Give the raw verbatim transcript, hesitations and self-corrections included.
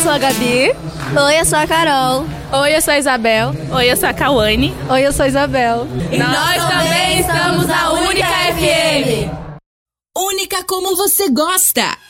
sou a Gabi. Oi, eu sou a Carol. Oi, eu sou a Isabel. Oi, eu sou a Cauane. Oi, eu sou a Isabel. E nós, nós também estamos na Única F M. Única como você gosta.